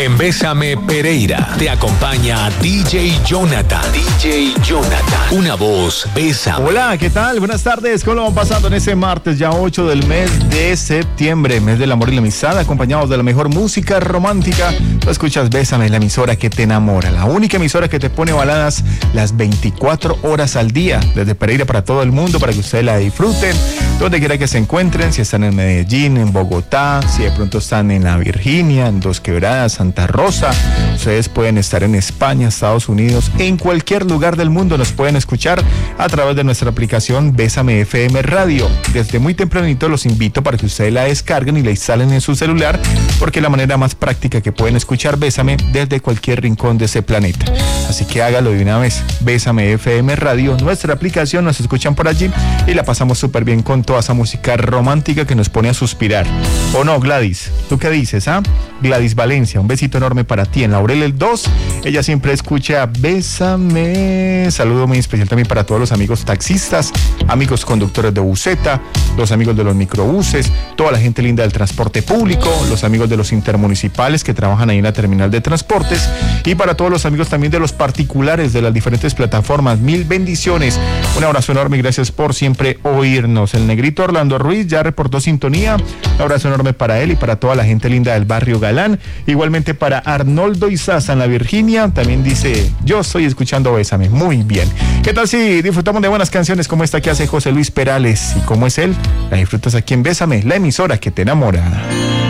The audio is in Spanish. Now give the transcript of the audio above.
En Bésame Pereira te acompaña DJ Jonathan. DJ Jonathan. Una voz, Bésame. Hola, ¿qué tal? Buenas tardes. ¿Cómo lo van pasando en ese martes ya 8 del mes de septiembre? Mes del amor y la amistad, acompañados de la mejor música romántica. Tú escuchas Bésame, la emisora que te enamora. La única emisora que te pone baladas las 24 horas al día. Desde Pereira para todo el mundo, para que ustedes la disfruten. Donde quiera que se encuentren, si están en Medellín, en Bogotá, si de pronto están en la Virginia, en Dos Quebradas, Santa Rosa, ustedes pueden estar en España, Estados Unidos, en cualquier lugar del mundo nos pueden escuchar a través de nuestra aplicación Bésame FM Radio. Desde muy tempranito los invito para que ustedes la descarguen y la instalen en su celular, porque es la manera más práctica que pueden escuchar Bésame desde cualquier rincón de ese planeta. Así que hágalo de una vez. Bésame FM Radio, nuestra aplicación, nos escuchan por allí y la pasamos súper bien con toda esa música romántica que nos pone a suspirar. ¿O no, Gladys? ¿Tú qué dices, ah? Gladys Valencia, un besito enorme para ti en Laurel el 2. Ella siempre escucha Bésame. Saludo muy especial también para todos los amigos taxistas, amigos conductores de buseta, los amigos de los microbuses, toda la gente linda del transporte público, los amigos de los intermunicipales que trabajan ahí en la terminal de transportes, y para todos los amigos también de los particulares de las diferentes plataformas. Mil bendiciones, un abrazo enorme y gracias por siempre oírnos. El negrito Orlando Ruiz ya reportó sintonía, un abrazo enorme para él y para toda la gente linda del barrio Galán. Igualmente para Arnoldo Izaza en la Virginia, también dice: yo estoy escuchando Bésame. Muy bien. ¿Qué tal si disfrutamos de buenas canciones como esta que hace José Luis Perales? Y como es él, la disfrutas aquí en Bésame, la emisora que te enamora.